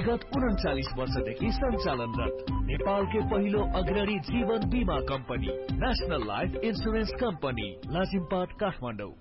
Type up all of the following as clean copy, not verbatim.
विगत 39 वर्षदेखि सञ्चालनरत नेपालकै पहिलो अग्रणी जीवन बीमा company national life insurance company Lazimpat Kathmandu.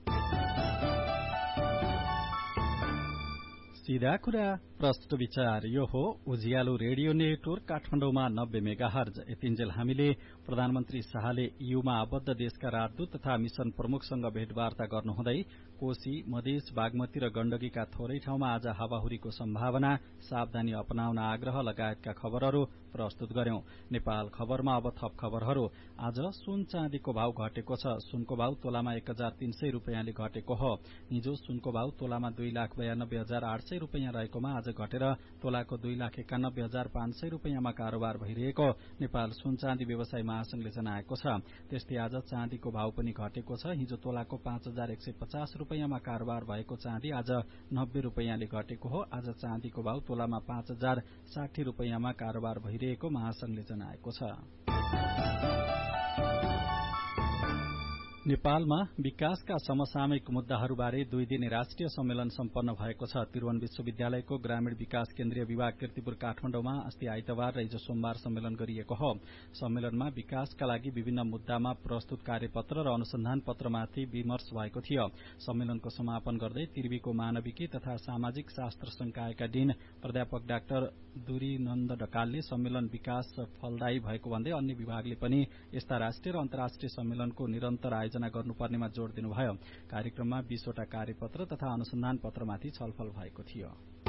सीधा कुरा प्रश्न विचार यो हो उज्यालो रेडियो नेटवर्क काठमाडौँमा 90 मेगाहर्ज। यतिन्जेल हामीले प्रधानमन्त्री शाहले ईयूमा आबद्ध देशका राजदूत तथा मिशन प्रमुखसँग भेटवार्ता गर्नुहुँदै कोशी, मधेस, बागमती र गण्डकीका थोरै ठाउँमा आज हावाहुरीको सम्भावना, सावधानी अपनाउन आग्रह लगायतका खबरहरू प्रस्तुत गर्यौं। नेपाल खबरमा अब थप खबरहरू। आज सुन चाँदीको भाव घटेको छ। सुनको भाव तोलामा 1300 रुपियाँले घटेको हो। हिजो सुनको भाव तोलामा 2,92,800 रुपियाँ रहेकोमा आज घटेर तोलाको 2,91,500 रुपियाँमा कारोबार भइरहेको नेपाल सुन चाँदी व्यवसाय महासंघले जनाएको छ। त्यस्तै आज चाँदीको भाव पनि घटेको छ। हिजो तोलाको 5,150 रुपियाँमा कारोबार भएको चाँदी आज 90 रुपियाँले घटेको हो। आज चाँदीको भाव तोलामा 5,060 रुपियाँमा कारोबार भइरहेको महासंघले जनाएको छ। नेपालमा विकासका समसामयिक मुद्दाहरूबारे 2 दिने राष्ट्रिय सम्मेलन सम्पन्न भएको छ। त्रिभुवन विश्वविद्यालयको ग्रामीण विकास केन्द्रीय विभाग कीर्तिपुर काठमाडौँमा अस्ति आइतबार र हिजो सोमबार सम्मेलन गरिएको हो। सम्मेलनमा विकासका लागि विभिन्न मुद्दामा प्रस्तुत कार्यपत्र र अनुसन्धान पत्रमाथि विमर्श भएको थियो। सम्मेलनको समापन गर्दै त्रिविको मानविकी तथा सामाजिक शास्त्र संकायका डीन प्राध्यापक डाक्टर दुरीनन्द ढकालले सम्मेलन विकास फलदायी भएको भन्दै अन्य विभागले पनि यस्ता राष्ट्रिय र अन्तर्राष्ट्रिय सम्मेलनको निरन्तर आयोजना गर्नुपर्नेमा जोड़ दिनुभयो। कार्यक्रममा 20 वटा कार्यपत्र तथा अनुसन्धान पत्रमाथि छलफल भएको थियो।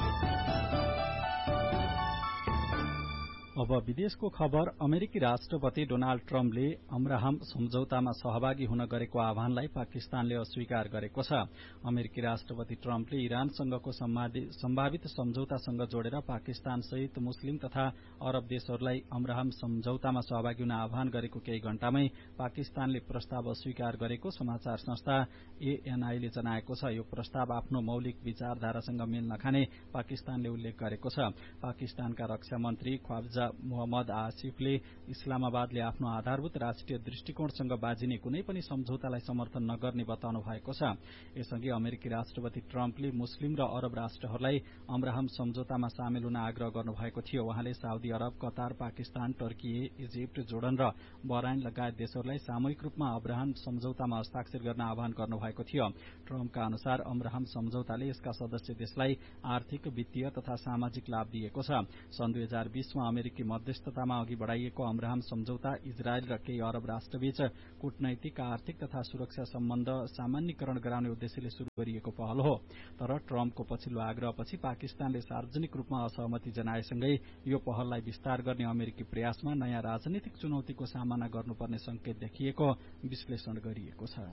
अब विदेशको खबर। अमेरिकी राष्ट्रपति डोनाल्ड ट्रम्पले अब्राहम सम्झौतामा सहभागी हुन गरेको आह्वानलाई पाकिस्तानले अस्वीकार गरेको छ। अमेरिकी राष्ट्रपति ट्रम्पले इरानसँगको सम्भावित सम्झौतासँग जोडेर पाकिस्तान सहित मुस्लिम तथा अरब देशहरूलाई अब्राहम सम्झौतामा सहभागी हुन आह्वान गरेको केही घण्टामै पाकिस्तानले प्रस्ताव अस्वीकार गरेको समाचार संस्था ANI ले जनाएको छ। यो प्रस्ताव आफ्नो मौलिक विचारधारासँग मेल नखाने पाकिस्तानले उल्लेख गरेको छ। पाकिस्तानका रक्षा मन्त्री ख्वाजा मोहम्मद आसिफले इस्लामाबादले आफ्नो आधारभूत राष्ट्रिय दृष्टिकोणसँग बाजिने कुनै पनि सम्झौतालाई समर्थन नगर्ने बताउनु भएको छ। यसअघि अमेरिकी राष्ट्रपति ट्रम्पले मुस्लिम र अरब राष्ट्रहरूलाई अब्राहम सम्झौतामा सामेल हुन आग्रह गर्नुभएको थियो। उहाँले Saudi Arab, Qatar, Pakistan, Turkey, Egypt, Jordan र बहराइन लगायत देशहरूलाई सामूहिक रूपमा अब्राहम सम्झौतामा हस्ताक्षर गर्न आह्वान गर्नुभएको थियो। ट्रम्पका अनुसार अब्राहम सम्झौताले यसका सदस्य देशलाई आर्थिक, वित्तीय तथा सामाजिक लाभ दिएको छ। सन् 2020 मा अमेरिकी मध्यस्थतामा अघि बढ़ाइएको अब्राहम सम्झौता इजरायल र केही अरब राष्ट्रबीच कूटनैतिक, आर्थिक तथा सुरक्षा सम्बन्ध सामान्यकरण गराउने उद्देश्यले शुरू गरिएको पहल हो। तर ट्रम्पको पछिल्लो आग्रहपछि पाकिस्तानले सार्वजनिक रूपमा असहमति जनाएसँगै यो पहललाई विस्तार गर्ने अमेरिकी प्रयासमा नयाँ राजनीतिक चुनौतीको सामना गर्नुपर्ने संकेत देखिएको विश्लेषण गरिएको छ।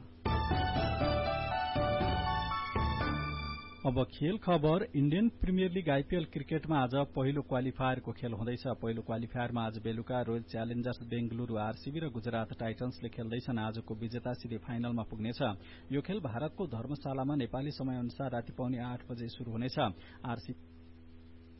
अब खेल खबर। इण्डियन प्रिमियर लीग IPL क्रिकेटमा आज पहिलो क्वालिफायरको खेल हुँदैछ। पहिलो क्वालिफायरमा आज बेलुका रोयल च्यालेन्जर्स बेंगलुरू RCB र गुजरात टाइटन्सले खेल्दैछन्। आजको विजेता सिधै फाइनलमा पुग्नेछ। यो खेल भारतको धर्मशालामा नेपाली समय अनुसार राति 8:15 बजे शुरू हुनेछ। RCB